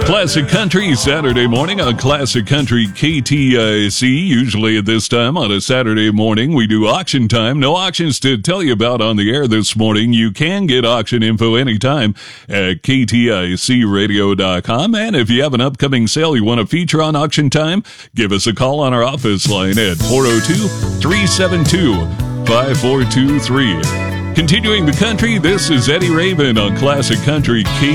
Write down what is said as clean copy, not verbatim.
Classic Country Saturday morning on Classic Country KTIC. Usually at this time on a Saturday morning, we do auction time. No auctions to tell you about on the air this morning. You can get auction info anytime at KTICradio.com. And if you have an upcoming sale you want to feature on auction time, give us a call on our office line at 402-372-5423. Continuing the country, this is Eddie Raven on Classic Country KTIC.